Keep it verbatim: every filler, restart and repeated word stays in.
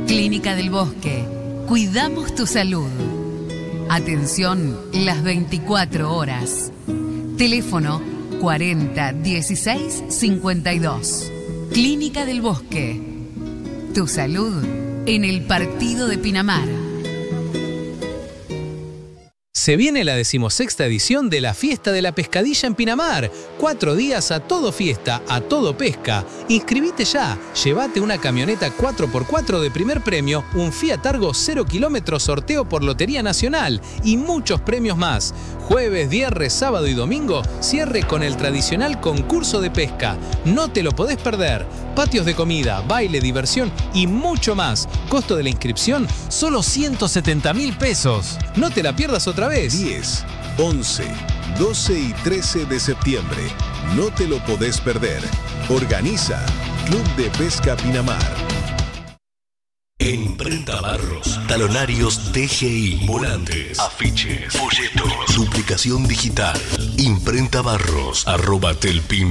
Clínica del Bosque. Cuidamos tu salud. Atención las veinticuatro horas. Teléfono cuarenta dieciséis cincuenta y dos. Clínica del Bosque. Tu salud en el partido de Pinamar. Se viene la decimosexta edición de la Fiesta de la Pescadilla en Pinamar. Cuatro días a todo fiesta, a todo pesca. Inscribite ya. Llévate una camioneta cuatro por cuatro de primer premio, un Fiat Argo cero kilómetros sorteo por Lotería Nacional y muchos premios más. Jueves, viernes, sábado y domingo, cierre con el tradicional concurso de pesca. No te lo podés perder. Patios de comida, baile, diversión y mucho más. Costo de la inscripción, solo ciento setenta mil pesos. No te la pierdas otra vez. diez, once, doce y trece de septiembre. No te lo podés perder. Organiza Club de Pesca Pinamar. En Imprenta Barros, talonarios D G I, volantes, afiches, folletos, duplicación digital. Imprenta Barros, arroba telpin.